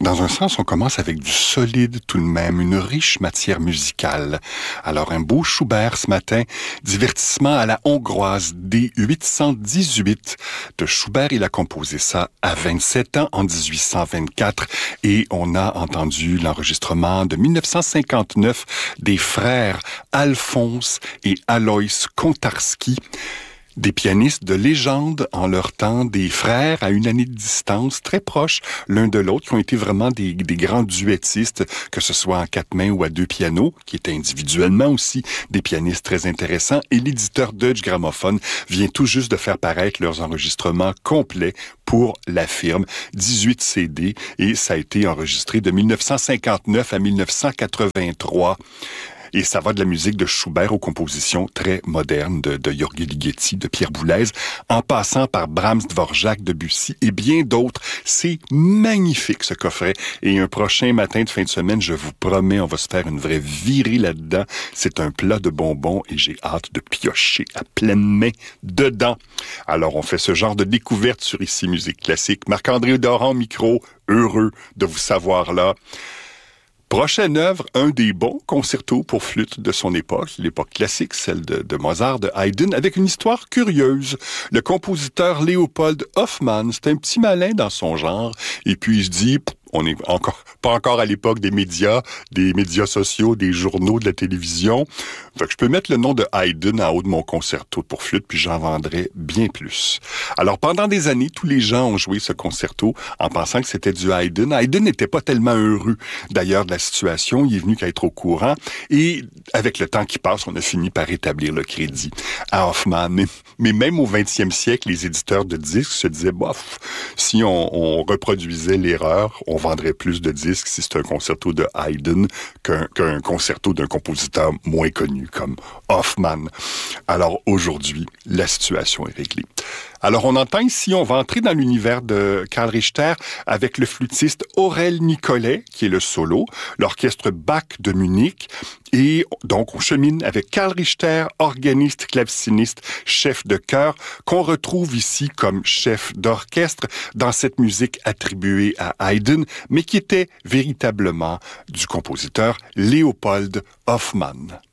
Dans un sens, on commence avec du solide tout de même, une riche matière musicale. Alors, un beau Schubert ce matin, divertissement à la hongroise D818 de Schubert. Il a composé ça à 27 ans, en 1824, et on a entendu l'enregistrement de 1959 des frères Alphonse et Alois Kontarski. Des pianistes de légende en leur temps, des frères à une année de distance, très proches l'un de l'autre, qui ont été vraiment des grands duettistes, que ce soit en quatre mains ou à deux pianos, qui étaient individuellement aussi des pianistes très intéressants. Et l'éditeur Deutsche Grammophon vient tout juste de faire paraître leurs enregistrements complets pour la firme, 18 CD, et ça a été enregistré de 1959 à 1983. Et ça va de la musique de Schubert aux compositions très modernes de György Ligeti, de Pierre Boulez, en passant par Brahms, Dvorak, Debussy et bien d'autres. C'est magnifique, ce coffret. Et un prochain matin de fin de semaine, je vous promets, on va se faire une vraie virée là-dedans. C'est un plat de bonbons et j'ai hâte de piocher à pleine main dedans. Alors, on fait ce genre de découverte sur Ici Musique Classique. Marc-André Doran au micro, heureux de vous savoir là. Prochaine œuvre, un des bons concertos pour flûte de son époque, l'époque classique, celle de Mozart, de Haydn, avec une histoire curieuse. Le compositeur Leopold Hoffmann, c'est un petit malin dans son genre, et puis il se dit, on n'est pas encore à l'époque des médias sociaux, des journaux, de la télévision. Fait que je peux mettre le nom de Haydn en haut de mon concerto pour flûte, puis j'en vendrai bien plus. Alors, pendant des années, tous les gens ont joué ce concerto en pensant que c'était du Haydn. Haydn n'était pas tellement heureux, d'ailleurs, de la situation. Il est venu qu'à être au courant. Et avec le temps qui passe, on a fini par établir le crédit à Hoffmann. Mais même au 20e siècle, les éditeurs de disques se disaient, bof, si on reproduisait l'erreur, on vendrait plus de disques si c'est un concerto de Haydn qu'un concerto d'un compositeur moins connu comme Hoffmann. Alors aujourd'hui, la situation est réglée. Alors on entend ici, on va entrer dans l'univers de Karl Richter avec le flûtiste Aurel Nicolet, qui est le solo, l'orchestre Bach de Munich, et donc on chemine avec Karl Richter, organiste, claveciniste, chef de chœur, qu'on retrouve ici comme chef d'orchestre dans cette musique attribuée à Haydn, mais qui était véritablement du compositeur Leopold Hoffmann.